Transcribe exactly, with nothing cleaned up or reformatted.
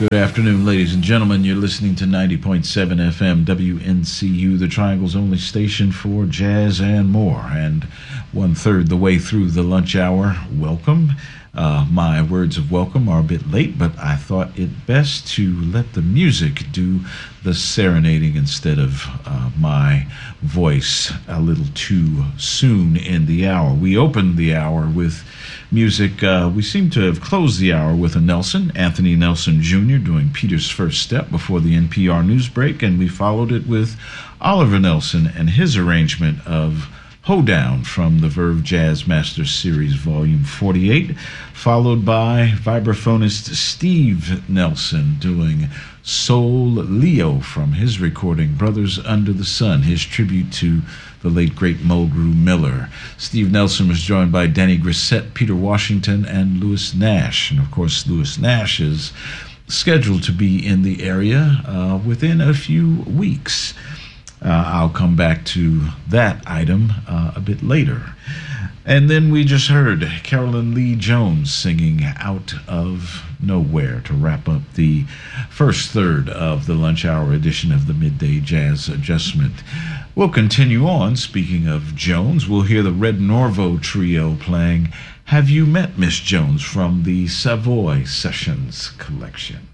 Good afternoon, ladies and gentlemen. You're listening to ninety point seven F M W N C U, the Triangle's only station for jazz and more. And one third the way through the lunch hour, welcome. Uh, my words of welcome are a bit late, but I thought it best to let the music do the serenading instead of uh, my voice a little too soon in the hour. We opened the hour with music. Uh, we seem to have closed the hour with a Nelson, Anthony Nelson Junior doing Peter's First Step before the N P R news break, and we followed it with Oliver Nelson and his arrangement of Hoedown from the Verve Jazz Masters Series Volume forty-eight, followed by vibraphonist Steve Nelson doing Soul Leo from his recording Brothers Under the Sun, his tribute to the late great Mulgrew Miller. Steve Nelson was joined by Danny Grissett, Peter Washington, and Louis Nash. And of course, Louis Nash is scheduled to be in the area uh, within a few weeks. Uh, I'll come back to that item uh, a bit later. And then we just heard Carolyn Lee Jones singing Out of Nowhere to wrap up the first third of the lunch hour edition of the Midday Jazz Adjustment. We'll continue on. Speaking of Jones, we'll hear the Red Norvo Trio playing Have You Met Miss Jones from the Savoy Sessions collection.